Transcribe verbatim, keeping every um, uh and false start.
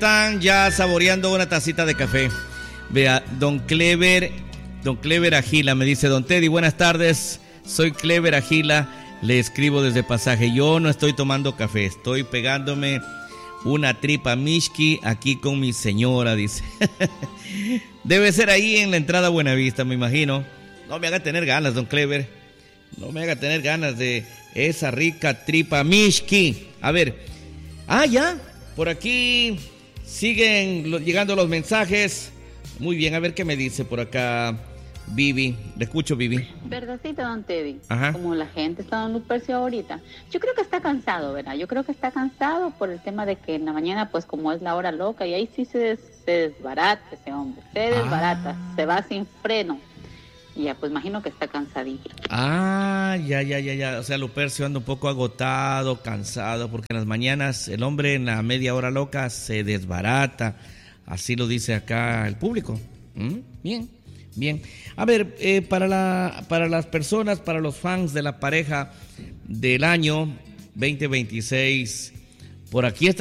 Están ya saboreando una tacita de café. Vea, don Clever, don Clever Agila me dice: don Teddy, buenas tardes, soy Clever Agila, le escribo desde Pasaje. Yo no estoy tomando café, estoy pegándome una tripa mishki aquí con mi señora, dice. Debe ser ahí en la entrada Buenavista, me imagino. No me haga tener ganas, don Clever, no me haga tener ganas de esa rica tripa mishki. A ver, ah, ya, por aquí siguen llegando los mensajes. Muy bien, a ver qué me dice por acá Vivi. Le escucho, Vivi. Verdadcito, don Teddy. Ajá. Como la gente está dando un precio ahorita. Yo creo que está cansado, ¿verdad? Yo creo que está cansado por el tema de que en la mañana, pues como es la hora loca, y ahí sí se, des, se desbarata ese hombre. Se desbarata, ah. se va sin freno. Y ya, pues imagino que está cansadillo. Ah, ya, ya, ya, ya. O sea, Lupercio anda un poco agotado, cansado, porque en las mañanas el hombre en la media hora loca se desbarata. Así lo dice acá el público. ¿Mm? Bien, bien. A ver, eh, para, la, para las personas, para los fans de la pareja del año veinte veintiséis, por aquí está